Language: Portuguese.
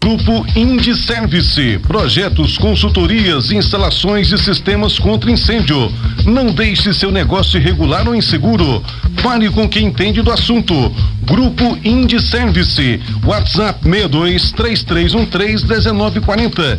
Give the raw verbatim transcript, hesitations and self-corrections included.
Grupo Indiservice, projetos, consultorias, instalações de sistemas contra incêndio. Não deixe seu negócio irregular ou inseguro. Fale com quem entende do assunto. Grupo Indiservice, WhatsApp seis dois três três um três um nove quatro zero.